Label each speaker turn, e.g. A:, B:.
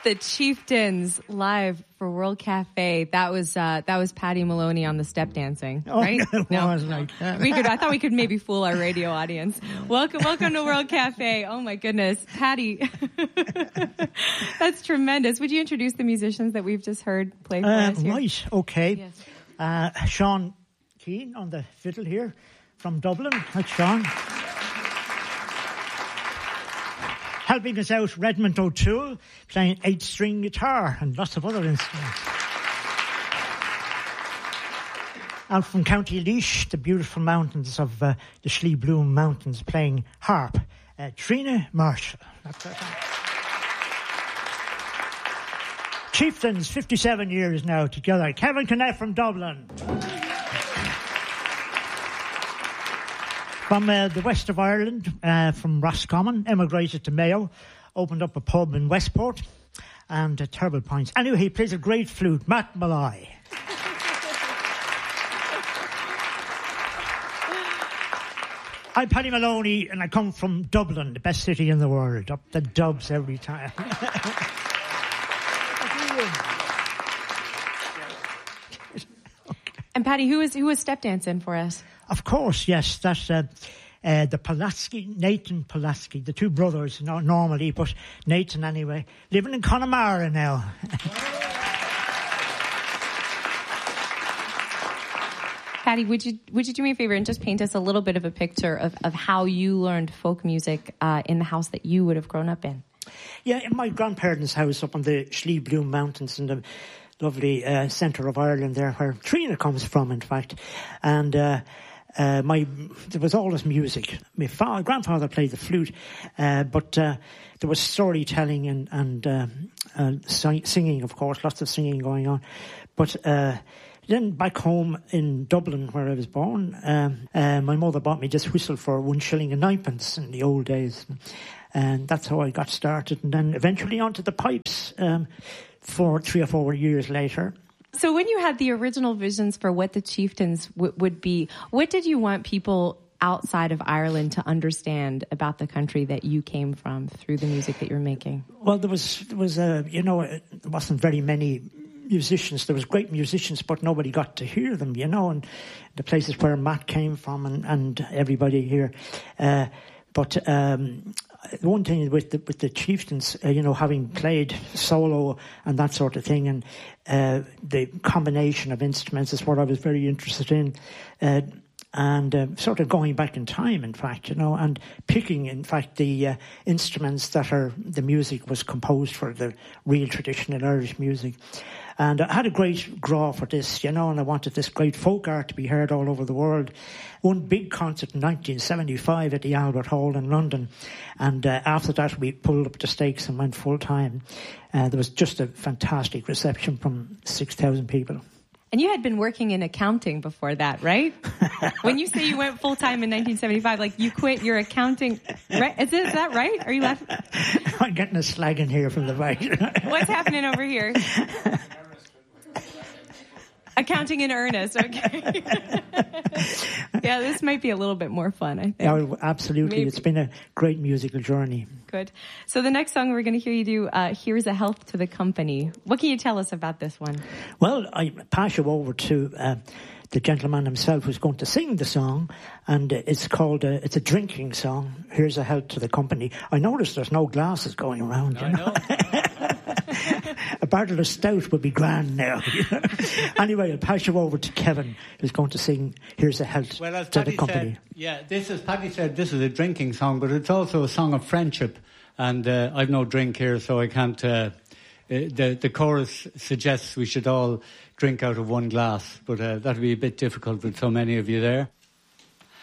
A: The Chieftains live for World Cafe. That was Paddy Maloney on the step dancing, right?
B: No, it was like that.
A: I thought we could maybe fool our radio audience. Welcome to World Cafe. Oh my goodness, Paddy, that's tremendous. Would you introduce the musicians that we've just heard play for us here?
B: Right. Okay.
A: Yes.
B: Sean Keane on the fiddle here from Dublin. That's Sean. Helping us out, Redmond O'Toole, playing 8-string guitar and lots of other instruments. Out from County Laois, the beautiful mountains of the Slieve Bloom Mountains, playing harp, Trina Marshall. Chieftains, 57 years now together. Kevin Kennett from Dublin. From the west of Ireland, from Roscommon, emigrated to Mayo, opened up a pub in Westport, and terrible points. Anyway, he plays a great flute, Matt Malloy. I'm Paddy Maloney, and I come from Dublin, the best city in the world. Up the dubs every time.
A: And Paddy, who was step dancing for us?
B: Of course, yes. That's the Pulaski, Nathan Pulaski, the two brothers, not normally, but Nathan anyway, living in Connemara now.
A: Paddy, would you do me a favor and just paint us a little bit of a picture of how you learned folk music in the house that you would have grown up in?
B: Yeah, in my grandparents' house up on the Slieve Bloom Mountains in the lovely centre of Ireland there, where Trina comes from, in fact. And there was always music. My grandfather played the flute, but there was storytelling and singing, of course, lots of singing going on. But then back home in Dublin, where I was born, my mother bought me this whistle for 1 shilling and 9pence in the old days. And that's how I got started. And then eventually onto the pipes for 3 or 4 years later.
A: So when you had the original visions for what the Chieftains would be, what did you want people outside of Ireland to understand about the country that you came from through the music that you're making?
B: Well, there was there wasn't very many musicians. There was great musicians, but nobody got to hear them, and the places where Matt came from and everybody here. But one thing with the Chieftains, having played solo and that sort of thing, and the combination of instruments is what I was very interested in. And sort of going back in time, in fact, and picking, in fact, the instruments that the music was composed for, the real traditional Irish music. And I had a great draw for this, and I wanted this great folk art to be heard all over the world. One big concert in 1975 at the Albert Hall in London. And after that, we pulled up the stakes and went full time. There was just a fantastic reception from 6,000 people.
A: And you had been working in accounting before that, right? When you say you went full-time in 1975, like you quit your accounting, right? Is that right? Are you laughing?
B: I'm getting a slag in here from the right.
A: What's happening over here? Accounting in earnest, okay. Yeah, this might be a little bit more fun, I think.
B: Yeah, absolutely. Maybe. It's been a great musical journey.
A: Good. So the next song we're going to hear you do, Here's a Health to the Company. What can you tell us about this one?
B: Well, I pass you over to the gentleman himself who's going to sing the song, and it's called, it's a drinking song, Here's a Health to the Company. I noticed there's no glasses going around.
C: I know.
B: A bottle of stout would be grand now. Anyway, I'll pass you over to Kevin, who's going to sing Here's a Health to the Company.
C: Paddy said, this is a drinking song, but it's also a song of friendship. And I've no drink here, so I can't... The chorus suggests we should all drink out of one glass, but that would be a bit difficult with so many of you there.